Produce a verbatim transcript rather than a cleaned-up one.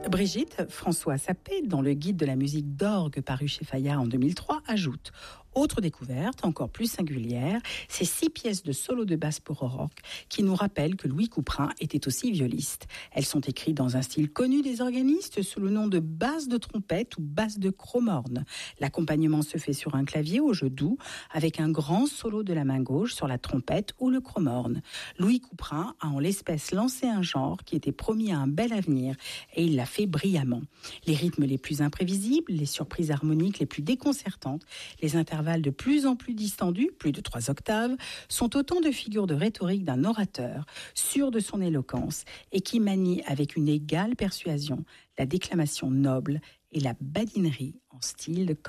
Brigitte François Sapé, dans le guide de la musique d'orgue paru chez Fayard en deux mille trois, ajoute: autre découverte, encore plus singulière, ces six pièces de solo de basse pour rock qui nous rappellent que Louis Couperin était aussi violiste. Elles sont écrites dans un style connu des organistes sous le nom de basse de trompette ou basse de chromorne. L'accompagnement se fait sur un clavier au jeu doux avec un grand solo de la main gauche sur la trompette ou le chromorne. Louis Couperin a en l'espèce lancé un genre qui était promis à un bel avenir et il l'a fait brillamment. Les rythmes les plus imprévisibles, les surprises harmoniques les plus déconcertantes, les intervalles de plus en plus distendus, plus de trois octaves, sont autant de figures de rhétorique d'un orateur, sûr de son éloquence et qui manie avec une égale persuasion la déclamation noble et la badinerie en style de